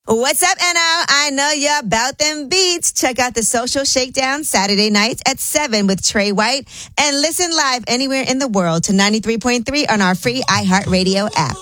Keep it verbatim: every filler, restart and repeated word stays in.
What's up, N L? I know you're about them beats. Check out the Social Shakedown Saturday nights at seven with Trey White and listen live anywhere in the world to ninety-three point three on our free iHeartRadio app.